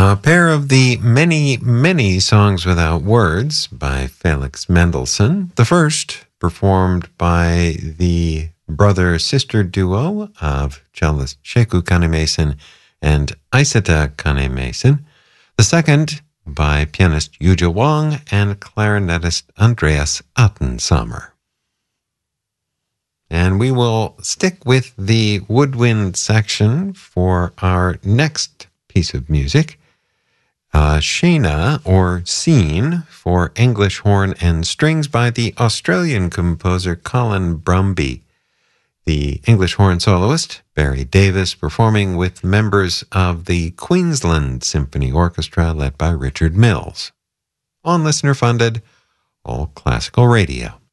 A pair of the many, many songs without words by Felix Mendelssohn. The first performed by the brother-sister duo of cellist Sheku Kanemason and Aissata Kanemason. The second by pianist Yuja Wang and clarinetist Andreas Attensamer. And we will stick with the woodwind section for our next piece of music. Shena, or Scene, for English horn and strings by the Australian composer Colin Brumby. The English horn soloist, Barry Davis, performing with members of the Queensland Symphony Orchestra led by Richard Mills. On listener-funded, All Classical Radio.